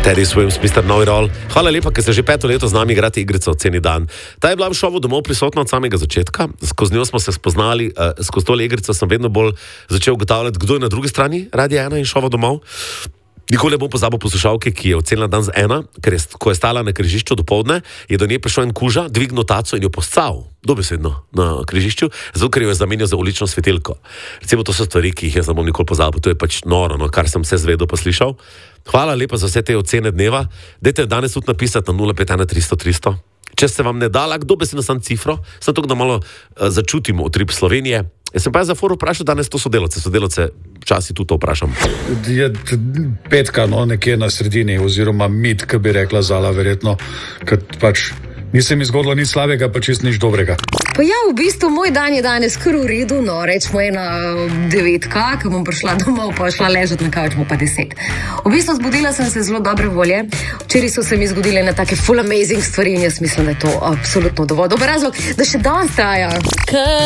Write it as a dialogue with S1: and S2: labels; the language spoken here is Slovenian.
S1: Teddy Swims, Mr. Know It All. Hvala lepa, ker ste že 5. leto z nami igrate igrico Ceni dan. Ta je bila v šovu domov prisotna od samega začetka. Skozi njo smo se spoznali, skozi to igrico sem vedno bolj začel ugotavljati, kdo je na drugi strani Radia 1 in šova domov. Nikoli ne bom pozabil poslušalke, ki je ocenila dan z 1, ker ko je stala na križišču dopoldne, je do nje prišel en kuža, dvignil taco in jo poscal, dobesedno, na križišču, zato ker jo je zamenjal za ulično svetilko. Recimo, to so stvari, ki jih jaz ne bom nikoli pozabil, to je pač noro, no, kar sem vse zvedel pa slišal. Hvala lepa za vse te ocene dneva. Dajte danes tudi napisati na 051 300 300. Če se vam ne da, lahko dobesedno sam cifro, sem to, da malo začutimo utrip Slovenije. Jaz sem pa za forum vprašal danes to sodelavce včasih tudi to vprašam.
S2: Je petka, no, nekje na sredini, oziroma mit, ki bi rekla Zala, verjetno, ker pač ni se mi zgodilo nič slabega, pa čist nič dobrega.
S3: Pa ja, v bistvu moj dan je danes kar v redu, no, rečemo ena 9, ko bom prišla domov, pa šla ležati na kavč, bo pa 10. V bistvu zbudila sem se zelo dobre volje, včeraj so se mi zgodile na take full amazing stvari in jaz mislim, da je to absolutno dovolj dober razlog, da še danes traja.